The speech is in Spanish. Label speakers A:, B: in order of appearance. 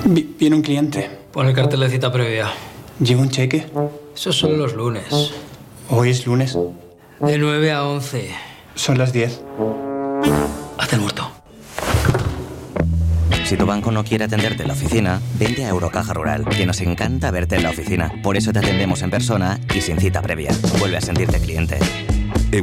A: Viene un cliente.
B: Pon el cartel de cita previa.
A: ¿Lleva un cheque?
B: Esos son los lunes.
A: Hoy es lunes.
B: De 9 a 11.
A: Son las 10.
B: Haz el muerto.
C: Si tu banco no quiere atenderte en la oficina, vente a Eurocaja Rural, que nos encanta verte en la oficina. Por eso te atendemos en persona y sin cita previa. Vuelve a sentirte cliente.